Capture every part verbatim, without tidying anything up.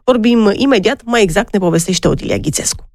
Vorbim imediat, mai exact ne povestește Odilia Ghițescu.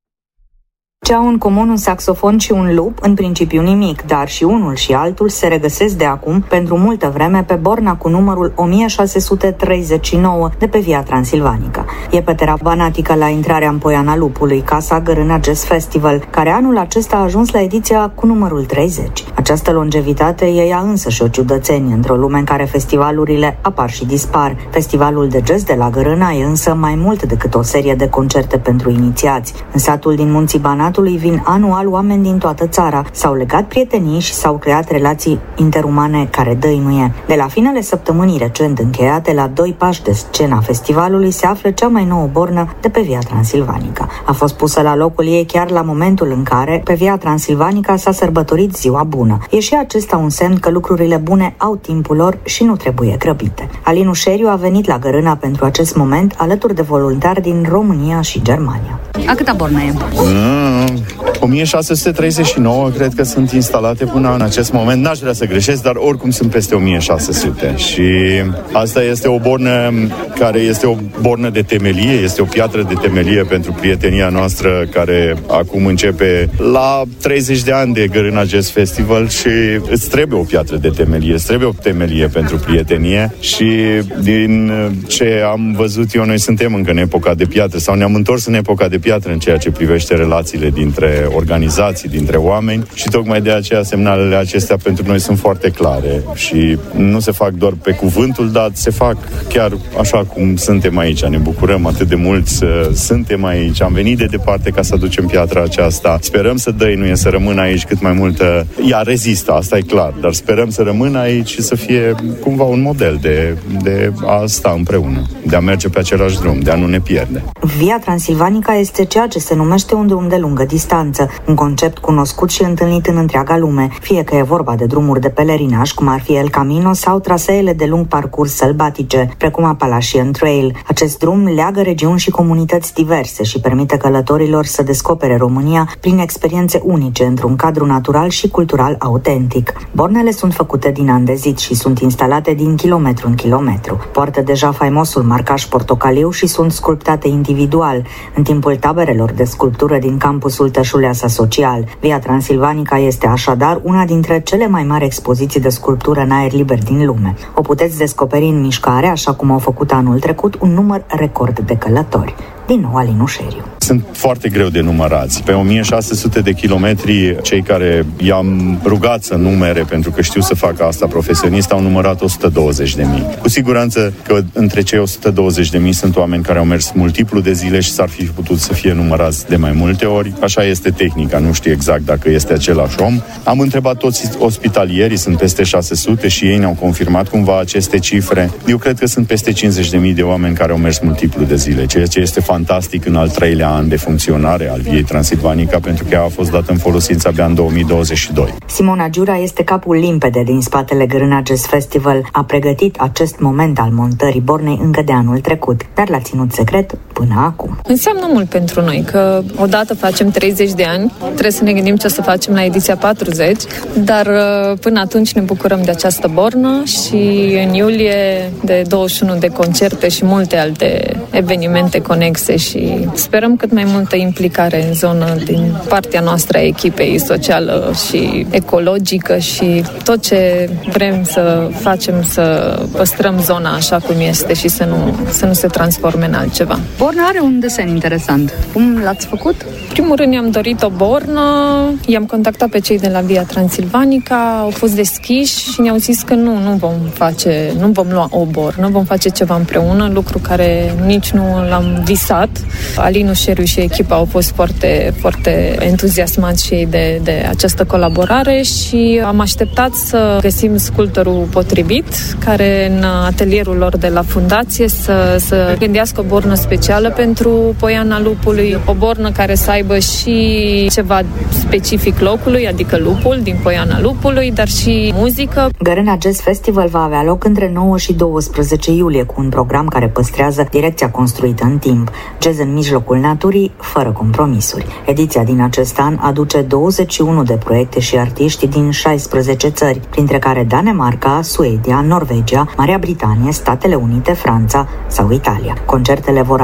Ce au în comun un saxofon și un lup, în principiu nimic, dar și unul și altul se regăsesc de acum pentru multă vreme pe borna cu numărul o mie șase sute treizeci și nouă de pe Via Transilvanica. E pătera banatică la intrarea în Poiana Lupului, Casa Gărâna Jazz Festival, care anul acesta a ajuns la ediția cu numărul treizeci. Această longevitate e ea însă și o ciudățenie într-o lume în care festivalurile apar și dispar. Festivalul de jazz de la Gărâna e însă mai mult decât o serie de concerte pentru inițiați. În satul din Munții Banat vin anual oameni din toată țara, s-au legat prietenii și s-au creat relații interumane care dăinuie. De la finele săptămânii recent încheiate, la doi pași de scena festivalului, se află cea mai nouă bornă de pe Via Transilvanica. A fost pusă la locul ei chiar la momentul în care pe Via Transilvanica s-a sărbătorit Ziua Bună. E și acesta un semn că lucrurile bune au timpul lor și nu trebuie grăbite. Alin Ușeriu a venit la Gărâna pentru acest moment alături de voluntari din România și Germania. A câta bornă e? Mm, o mie șase sute treizeci și nouă cred că sunt instalate până în acest moment. N-aș vrea să greșesc, dar oricum sunt peste o mie șase sute. Și asta este o bornă care este o bornă de temelie, este o piatră de temelie pentru prietenia noastră care acum începe la treizeci de ani de Gărâna Jazz Festival și îți trebuie o piatră de temelie, îți trebuie o temelie pentru prietenie și din ce am văzut eu, noi suntem încă în epoca de piatră sau ne-am întors în epoca de piatră în ceea ce privește relațiile dintre organizații, dintre oameni și tocmai de aceea semnalele acestea pentru noi sunt foarte clare și nu se fac doar pe cuvântul dat, se fac chiar așa cum suntem aici. Ne bucurăm atât de mult să suntem aici, am venit de departe ca să aducem piatra aceasta. Sperăm să dăinuie, să rămână aici cât mai multă. Ea rezistă, asta e clar, dar sperăm să rămână aici și să fie cumva un model de, de a sta împreună, de a merge pe același drum, de a nu ne pierde. Via Transilvanica este ceea ce se numește un drum de lungă distanță, un concept cunoscut și întâlnit în întreaga lume, fie că e vorba de drumuri de pelerinaj, cum ar fi El Camino, sau traseele de lung parcurs sălbatice, precum Appalachian Trail. Acest drum leagă regiuni și comunități diverse și permite călătorilor să descopere România prin experiențe unice într-un cadru natural și cultural autentic. Bornele sunt făcute din andezit și sunt instalate din kilometru în kilometru. Poartă deja faimosul marcaj portocaliu și sunt sculptate individual, în timpul taberelor de sculptură din campusul Tășuleasa Social. Via Transilvanica este așadar una dintre cele mai mari expoziții de sculptură în aer liber din lume. O puteți descoperi în mișcare, așa cum au făcut anul trecut un număr record de călători. Din nou, Alin Ușeriu. Sunt foarte greu de numărați. Pe o mie șase sute de kilometri, cei care i-am rugat să numere, pentru că știu să facă asta profesionist, au numărat o sută douăzeci de mii. Cu siguranță că între cei o sută douăzeci de mii sunt oameni care au mers multiplu de zile și s-ar fi putut să fie numărați de mai multe ori. Așa este tehnica, nu știu exact dacă este același om. Am întrebat toți ospitalierii, sunt peste șase sute și ei ne-au confirmat cumva aceste cifre. Eu cred că sunt peste cincizeci de mii de oameni care au mers multiplu de zile, ceea ce este fantastic în al treilea an de funcționare al Viei Transilvanica, pentru că ea a fost dată în folosință abia în două mii douăzeci și doi. Simona Giura este capul limpede din spatele Gărâna Jazz Festival. A pregătit acest moment al montării bornei încă de anul trecut, dar l-a ținut secret până acum. Înseamnă mult pentru noi că odată facem treizeci de ani, trebuie să ne gândim ce o să facem la ediția patruzeci, dar până atunci ne bucurăm de această bornă și în iulie de douăzeci și unu de concerte și multe alte evenimente conexe și sperăm cât mai multă implicare în zonă din partea noastră a echipei socială și ecologică și tot ce vrem să facem să păstrăm zona așa cum este și să nu, să nu se transforme în altceva. Borna are un desen interesant. Cum l-ați făcut? Primul rând i-am dorit o bornă, i-am contactat pe cei de la Via Transilvanica, au fost deschiși și ne-au zis că nu, nu vom face, nu vom lua o bornă, vom face ceva împreună, lucru care nici nu l-am visat. Alin Ușeriu și echipa au fost foarte, foarte entuziasmați și ei de, de această colaborare și am așteptat să găsim sculptorul potrivit, care în atelierul lor de la fundație să, să gândească o bornă specială pentru Poiana Lupului, o bornă care să aibă și ceva specific locului, adică lupul din Poiana Lupului, dar și muzică. Gărâna Jazz Festival va avea loc între nouă și doisprezece iulie cu un program care păstrează direcția construită în timp. Jazz în mijlocul naturii, fără compromisuri. Ediția din acest an aduce douăzeci și unu de proiecte și artiști din șaisprezece țări, printre care Danemarca, Suedia, Norvegia, Marea Britanie, Statele Unite, Franța sau Italia. Concertele vor